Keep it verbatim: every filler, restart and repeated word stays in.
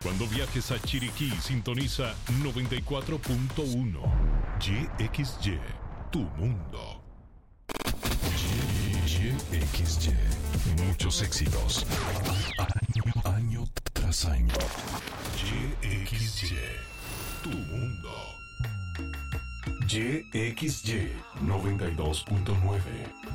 Cuando viajes a Chiriquí, sintoniza noventa y cuatro punto uno. Y X Y, tu mundo. Y X Y, muchos éxitos. Año, año tras año. Y X Y, tu mundo. Y X Y noventa y dos punto nueve.